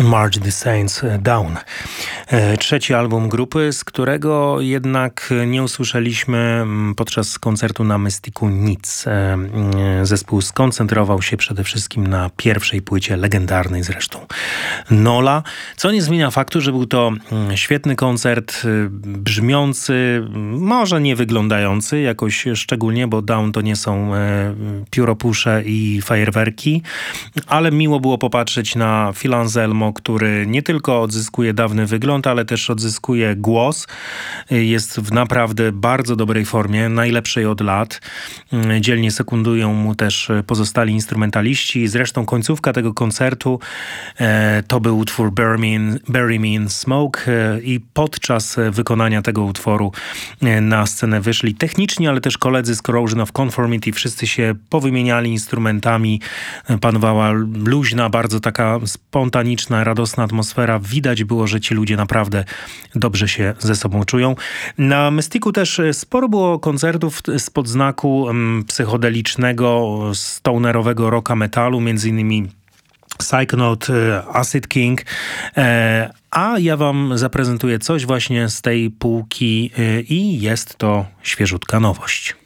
March the Saints Down. Trzeci album grupy, z którego jednak nie usłyszeliśmy podczas koncertu na Mysticu nic. Zespół skoncentrował się przede wszystkim na pierwszej płycie, legendarnej zresztą, Nola, co nie zmienia faktu, że był to świetny koncert, brzmiący, może nie wyglądający jakoś szczególnie, bo Down to nie są pióropusze i fajerwerki, ale miło było popatrzeć na Phil Anselmo, który nie tylko odzyskuje dawny wygląd, ale też odzyskuje głos. Jest w naprawdę bardzo dobrej formie, najlepszej od lat. Dzielnie sekundują mu też pozostali instrumentaliści. Zresztą końcówka tego koncertu to był utwór Bury Me in Smoke i podczas wykonania tego utworu na scenę wyszli techniczni, ale też koledzy z Corrosion of Conformity. Wszyscy się powymieniali instrumentami. Panowała luźna, bardzo taka spontaniczna, radosna atmosfera. Widać było, że ci ludzie naprawdę dobrze się ze sobą czują. Na Mysticu też sporo było koncertów spod znaku psychodelicznego, stonerowego rocka metalu, między innymi Psychonaut, Acid King, a ja wam zaprezentuję coś właśnie z tej półki i jest to świeżutka nowość.